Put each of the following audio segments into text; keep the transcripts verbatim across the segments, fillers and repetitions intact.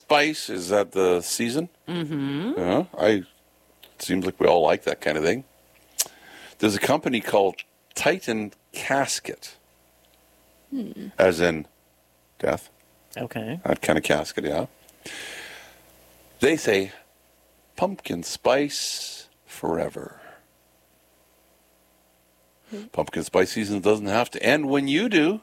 spice. Is that the season? Mm-hmm. Yeah, I, it seems like we all like that kind of thing. There's a company called Titan Casket. Hmm. As in death. Okay. That kind of casket, yeah. They say pumpkin spice forever. Hmm. Pumpkin spice season doesn't have to end when you do.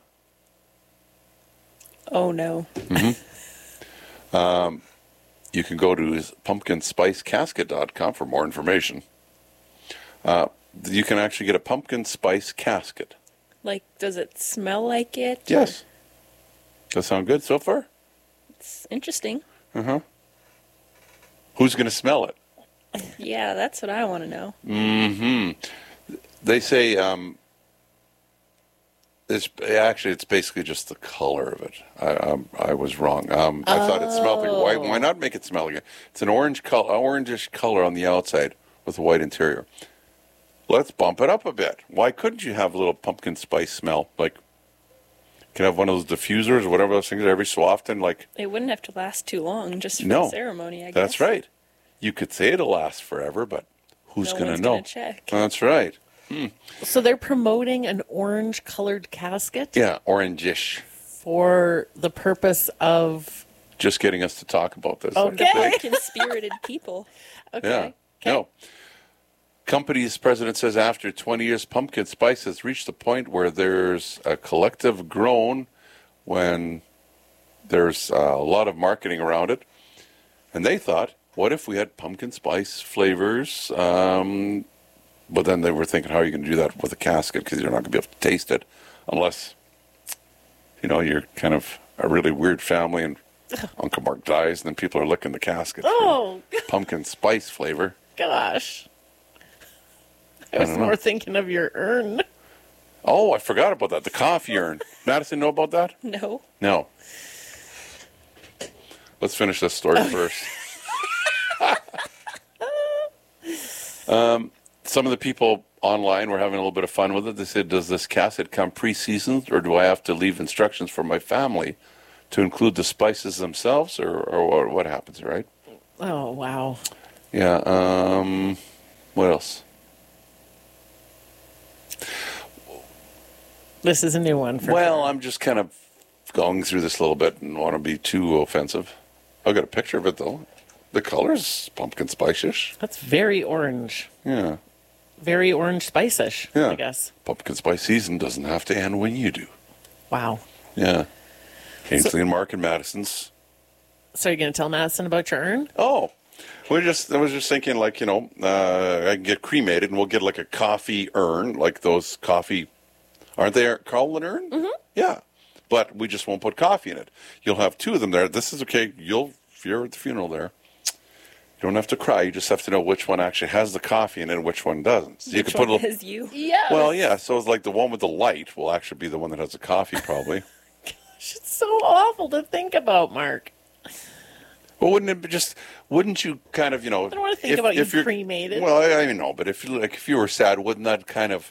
Oh, no. Mm-hmm. um, you can go to pumpkin spice casket dot com for more information. Uh, you can actually get a pumpkin spice casket. Like, does it smell like it? Yes. Does that sound good so far? It's interesting. Uh-huh. Who's going to smell it? Yeah, that's what I want to know. Mm-hmm. They say, um, it's actually, it's basically just the color of it. I, um, I was wrong. Um, I oh. thought it smelled like, why, why not make it smell like it? It's an orange color, orangish color on the outside with a white interior. Let's bump it up a bit. Why couldn't you have a little pumpkin spice smell? Like, you can have one of those diffusers or whatever those things are every so often. Like, it wouldn't have to last too long just for no, the ceremony, I guess. That's right. You could say it'll last forever, but who's no going to know? Gonna check. That's right. Hmm. So they're promoting an orange-colored casket? Yeah, orangish. For the purpose of... just getting us to talk about this. Okay. Pumpkin-spirited people. Okay. Yeah. Okay. No. Company's president says after twenty years, pumpkin spice has reached the point where there's a collective groan when there's uh, a lot of marketing around it. And they thought, what if we had pumpkin spice flavors? Um, but then they were thinking, how are you going to do that with a casket? Because you're not going to be able to taste it unless, you know, you're kind of a really weird family and Uncle Mark dies and then people are licking the casket. Oh, pumpkin spice flavor. Gosh. I was I more thinking of your urn. Oh, I forgot about that. The coffee urn. Madison know about that? No. No. Let's finish this story first. um, some of the people online were having a little bit of fun with it. They said, does this casket come pre-seasoned, or do I have to leave instructions for my family to include the spices themselves, or, or, or what happens, right? Oh, wow. Yeah. Um, what else? This is a new one for Well, her. I'm just kind of going through this a little bit and want to be too offensive. I've got a picture of it, though. The color's pumpkin spice-ish. That's very orange. Yeah. Very orange spice-ish, yeah. I guess. Pumpkin spice season doesn't have to end when you do. Wow. Yeah. Ainsley so, and Mark and Madison's. So you're going to tell Madison about your urn? Oh. We just, I was just thinking, like, you know, uh, I can get cremated and we'll get, like, a coffee urn, like those coffee... Aren't they called an urn? Mm-hmm. Yeah. But we just won't put coffee in it. You'll have two of them there. This is okay. You'll, if you're at the funeral there, you don't have to cry. You just have to know which one actually has the coffee in it and which one doesn't. So which you can one put a little, has you? Yes. Well, yeah. So it's like the one with the light will actually be the one that has the coffee, probably. Gosh, it's so awful to think about, Mark. Well, wouldn't it be just? Wouldn't you kind of, you know? I don't want to think if, about if you you're cremated. Well, I, I know, but if you like, if you were sad, wouldn't that kind of?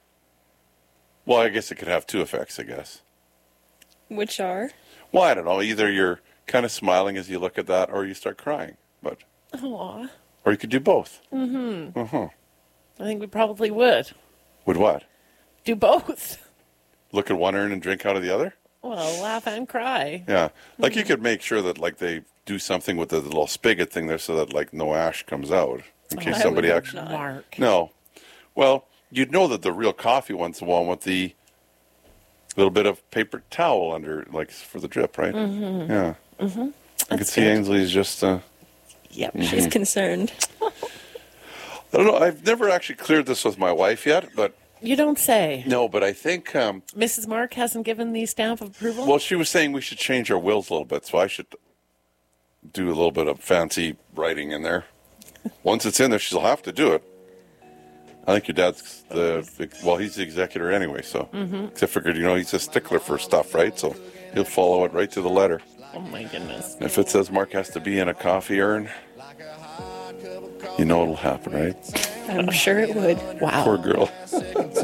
Well, I guess it could have two effects, I guess. Which are? Well, I don't know. Either you're kind of smiling as you look at that, or you start crying. But. Aww. Or you could do both. Mm-hmm. Uh-huh. I think we probably would. Would what? Do both. Look at one urn and drink out of the other? Well, laugh and cry. Yeah. Like mm-hmm. you could make sure that like they do something with the little spigot thing there so that like no ash comes out in case oh, somebody actually. Not. Mark. No. Well, you'd know that the real coffee one's the one with the little bit of paper towel under, like for the drip, right? Mm-hmm. Yeah. Mm-hmm. I could see Ainsley's just. Uh, Yep. mm-hmm. She's concerned. I don't know. I've never actually cleared this with my wife yet, but. You don't say. No, but I think. Um, Missus Mark hasn't given the stamp of approval? Well, she was saying we should change our wills a little bit, so I should do a little bit of fancy writing in there. Once it's in there, she'll have to do it. I think your dad's the, well, he's the executor anyway, so. Mm-hmm. Except for, you know, he's a stickler for stuff, right? So he'll follow it right to the letter. Oh, my goodness. If it says Mark has to be in a coffee urn, you know it'll happen, right? I'm sure it would. Wow. Poor girl.